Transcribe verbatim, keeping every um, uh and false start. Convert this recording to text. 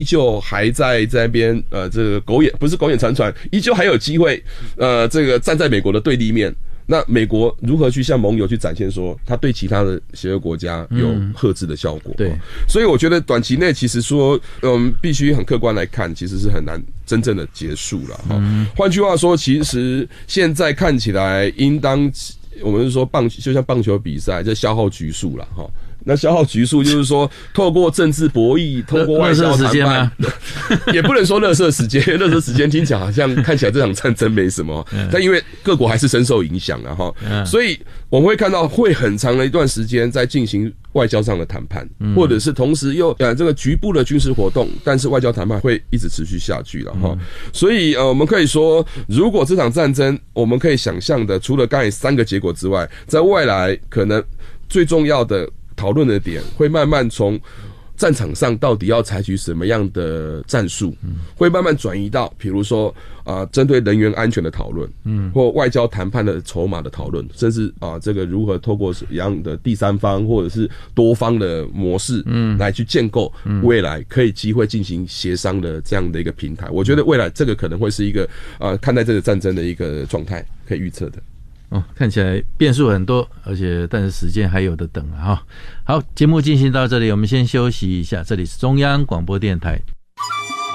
依旧还在这边呃，这个狗眼不是狗眼传传，依旧还有机会呃，这个站在美国的对立面。那美国如何去向盟友去展现说，他对其他的协约国家有遏制的效果？嗯、 对， 所以我觉得短期内其实说，嗯，必须很客观来看，其实是很难真正的结束了哈。嗯、换句话说，其实现在看起来，应当我们是说棒，就像棒球比赛，这消耗局数了哈。那消耗局数就是说，透过政治博弈，透过外交谈判，也不能说垃圾时间，垃圾时间听起来好像看起来这场战争没什么，但因为各国还是深受影响啊哈，所以我们会看到会很长的一段时间在进行外交上的谈判，或者是同时又呃这个局部的军事活动，但是外交谈判会一直持续下去了哈。所以呃我们可以说，如果这场战争我们可以想象的，除了刚才三个结果之外，在未来可能最重要的讨论的点会慢慢从战场上到底要采取什么样的战术，会慢慢转移到比如说啊针对人员安全的讨论，嗯，或外交谈判的筹码的讨论，甚至啊这个如何透过什么样的第三方或者是多方的模式，嗯，来去建构未来可以机会进行协商的这样的一个平台。我觉得未来这个可能会是一个啊看待这个战争的一个状态可以预测的。 哦，看起来变数很多，而且但是时间还有的等啊。好，节目进行到这里，我们先休息一下。这里是中央广播电台。